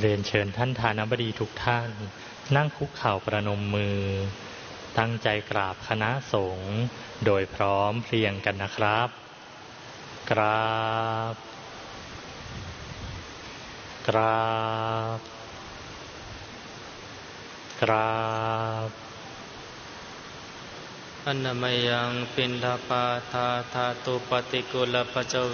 เรียนเชิญท่านทานบดีทุกท่านนั่งคุกเข่าประนมมือตั้งใจกราบคณะสงฆ์โดยพร้อมเพรียงกันนะครับกราบกราบกราบอันนมยังปินทปาทาธาตุปฏิกุลปัจเว